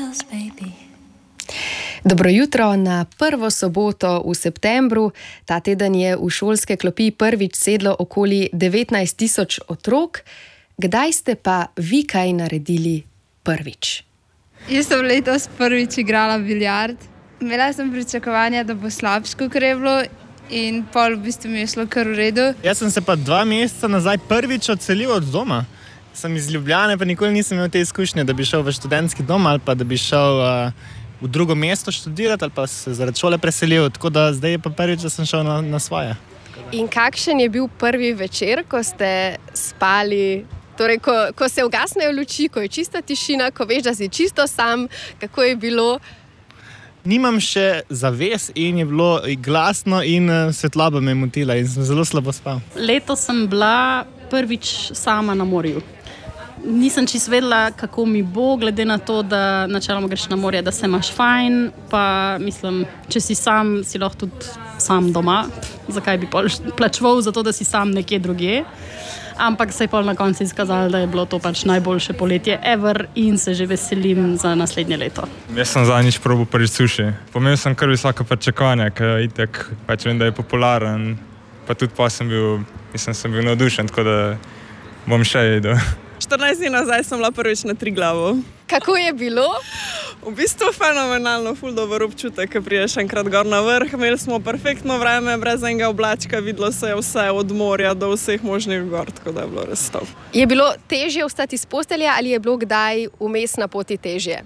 Dobro jutro na prvo soboto v septembru. Ta teden je v šolske klopi prvič sedlo okoli 19 000 otrok. Kdaj ste pa vi kaj naredili prvič? Jaz sem letos prvič igrala biljard. Imela sem pričakovanja, da bo slabše, kot je bilo, in pol v bistvu mi je šlo kar v redu. Jaz sem se pa 2 meseca nazaj prvič odselil od doma. Sem iz Ljubljane, pa nikoli nisem imel te izkušnje, da bi šel v študentski dom ali pa da bi šel v drugo mesto študirati ali pa se zaradi šole preselil. Tako da zdaj je pa prvič, da sem šel na svoje. In kakšen je bil prvi večer, ko ste spali? Torej, ko se ugasnejo luči, ko je čista tišina, ko veš, da si čisto sam, kako je bilo? Nimam še zaves in je bilo glasno in svetloba me je motila in sem zelo slabo spal. Letos sem bila prvič sama na morju. Nisem čisto vedela, kako mi bo, glede na to, da načeloma greš na morje, da se imaš fajn, pa mislim, če si sam, si lahko tudi sam doma. Zakaj bi plačeval za to, da si sam nekje drugje? Ampak se je pol na koncu izkazalo, da je bilo to pač najboljše poletje ever in se že veselim za naslednje leto. Jaz sem zadnjič probal prvič suši. Pomenil sem kar visoka pričakovanja, ker itak pač vem, da je popularen, pa tudi pa sem bil navdušen, tako da bom še jedel. 14 dni nazaj sem bila prvič na Triglavu. Kako je bilo? V bistvu fenomenalno, ful dober občutek, ko priješ enkrat gor na vrh. Imeli smo perfektno vreme, brez enega oblačka, videlo se je vse od morja do vseh možnih gor, tako da je bilo res top. Je bilo težje vstati iz postelje ali je bilo kdaj vmes na poti težje?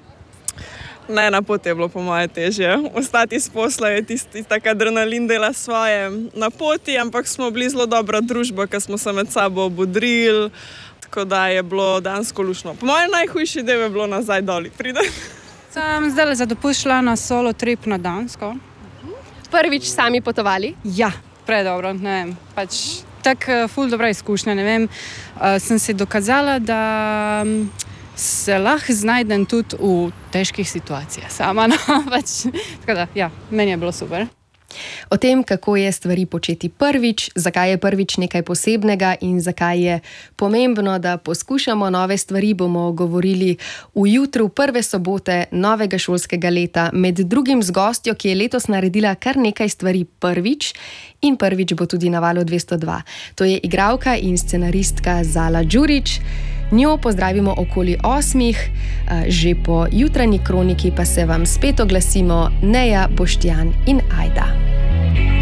Ne, na poti je bilo po moje težje. Vstati iz posla je tisti tak adrenalin dela svoje na poti, ampak smo bili zelo dobra družba, ker smo se med sabo obodrili, tako da je bilo dansko lušno. Po moje najhujši del je bilo nazaj doli prideti. Sem zdaj za dopust šla na solo trip na Dansko. Prvič sami potovali? Ja, predobro, ne vem, pač tako ful dobra izkušnja, ne vem. Sem si dokazala, da se lahko znajdem tudi v težkih situacijah sama, no, pač, tako da, ja, meni je bilo super. O tem, kako je stvari početi prvič, zakaj je prvič nekaj posebnega in zakaj je pomembno, da poskušamo nove stvari, bomo govorili v jutru prve sobote novega šolskega leta, med drugim z gostjo, ki je letos naredila kar nekaj stvari prvič in prvič bo tudi na Valu 202. To je igralka in scenaristka Zala Đurić. Njo pozdravimo okoli 8, že po jutranji kroniki pa se vam spet oglasimo Neja, Boštjan in Ajda.